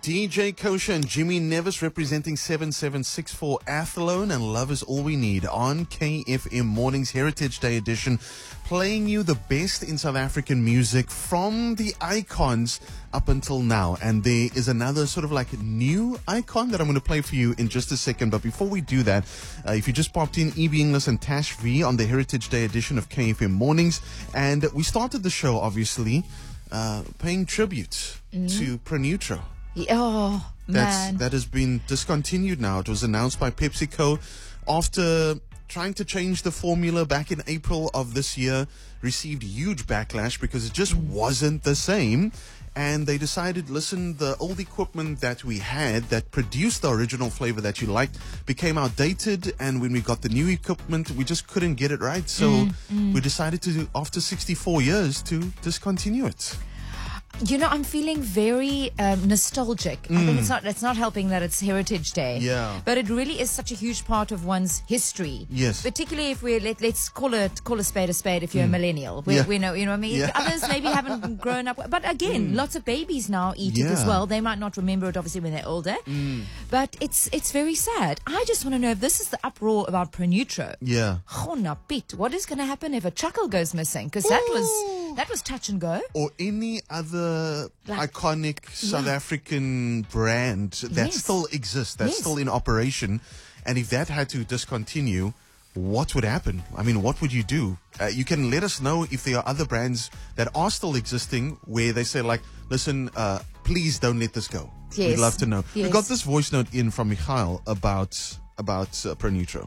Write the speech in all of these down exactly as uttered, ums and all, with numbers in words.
D J Kosher and Jimmy Nevis representing seven seven six four Athlone, and Love Is All We Need on K F M Mornings Heritage Day edition, playing you the best in South African music from the icons up until now. And there is another sort of like new icon that I'm going to play for you in just a second. But before we do that, uh, if you just popped in, E B Inglis and Tash V on the Heritage Day edition of K F M Mornings, and we started the show obviously uh, paying tribute mm. to Pronutro. Oh, That's, man. that has been discontinued now. It was announced by PepsiCo after trying to change the formula back in April of this year, received huge backlash because it just wasn't the same. And they decided, listen, the old equipment that we had that produced the original flavor that you liked became outdated. And when we got the new equipment, we just couldn't get it right. So mm, mm. we decided to, after sixty-four years, to discontinue it. You know, I'm feeling very um, nostalgic. Mm. I think it's not it's not helping that it's Heritage Day. Yeah. But it really is such a huge part of one's history. Yes. Particularly if we're, let, let's call it, call a spade a spade if you're mm. a millennial. We, yeah. we know, you know what I mean? Yeah. Others maybe haven't grown up. But again, mm. lots of babies now eat yeah. it as well. They might not remember it, obviously, when they're older. Mm. But it's it's very sad. I just want to know if this is the uproar about Pronutro. Yeah. Gonna Piet, what is going to happen if a chuckle goes missing? Because that was, that was touch and go. Or any other Like, iconic South yeah. African brand that Yes. still exists, that's Yes. still in operation. And if that had to discontinue, what would happen? I mean, what would you do? Uh, you can let us know if there are other brands that are still existing where they say, like, listen, uh, please don't let this go. Yes. We'd love to know. Yes. We got this voice note in from Michael about, about uh, Pronutro.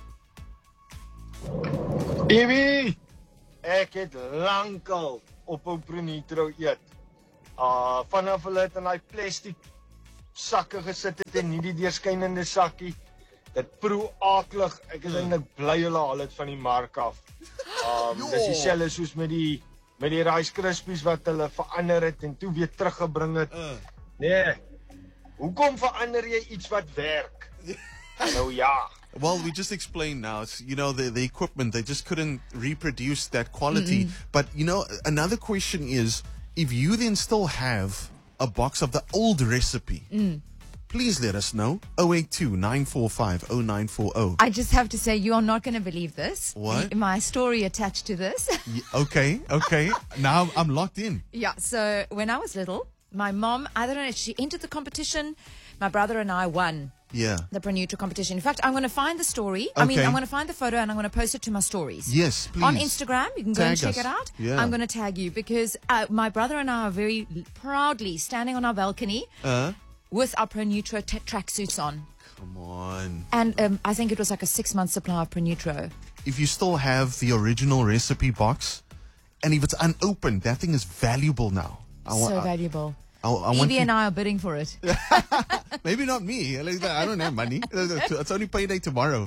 Baby, ek het lankal op 'n Pronutro eet. Uh, vanaf hulle het in daai plastiek sakke gesit het en nie die deurskynende sakkie. Dit proe aaklig. Ek is eintlik bly hulle haal dit van die mark af. Um, dis dieselfde soos met die met die Rice Krispies wat hulle verander het en toe weer teruggebring het. Nee. Hoekom verander jy iets wat werk? Nou ja. Well, we just explained now, it's, you know, the, the equipment, they just couldn't reproduce that quality. Mm-mm. But, you know, another question is, if you then still have a box of the old recipe, mm. please let us know. oh eight two, nine four five, oh nine four oh. I just have to say, you are not going to believe this. What? My story attached to this. Yeah, okay, okay. Now I'm locked in. Yeah, so when I was little, my mom, I don't know, she entered the competition. My brother and I won. Yeah. The Pronutro competition. In fact, I'm going to find the story. Okay. I mean, I'm going to find the photo and I'm going to post it to my stories. Yes, please. On Instagram. You can go tag and check us. it out. Yeah. I'm going to tag you because uh, my brother and I are very proudly standing on our balcony uh? with our Pronutro t- tracksuits on. Come on. And um, I think it was like a six-month supply of Pronutro. If you still have the original recipe box, and if it's unopened, that thing is valuable now. I So wa- valuable. I, I want Evie you- and I are bidding for it. Maybe not me. I don't have money. It's only payday tomorrow.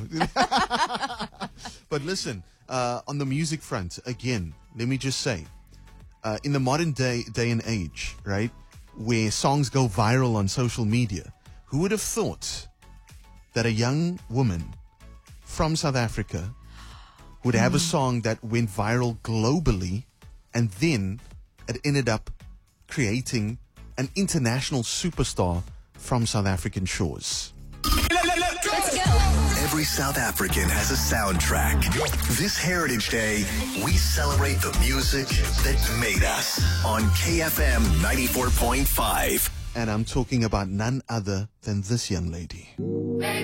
But listen, uh, on the music front, again, let me just say, uh, in the modern day, day and age, right, where songs go viral on social media, who would have thought that a young woman from South Africa would have mm. a song that went viral globally, and then it ended up creating an international superstar from South African shores. Let's go. Every South African has a soundtrack. This Heritage Day, we celebrate the music that made us on K F M ninety-four point five. And I'm talking about none other than this young lady.